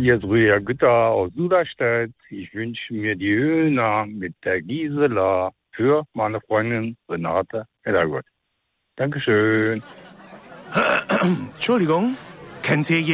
Hier ist Rüdiger Gütter aus Suderstedt. Ich wünsche mir die Höhner mit der Gisela für meine Freundin Renate Heddergott. Dankeschön. Entschuldigung, kennt ihr